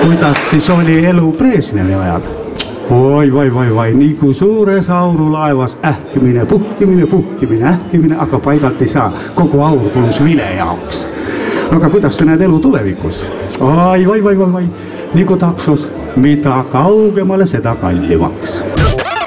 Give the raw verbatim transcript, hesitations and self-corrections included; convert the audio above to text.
Kuidas siis oli elu Brežnevi ajal? Oi, vai, vai, vai, niin kuin suures aurulaevas ähkimine, puhkimine, puhkimine, ähkimine, aga paigalt ei saa. Kogu aur kulus vile jaoks. Aga kuidas sa näed elu tulevikus? Ai, vai, vai, vai, vai, niin kuin taksos, mitä kaugemale seda kallimaks.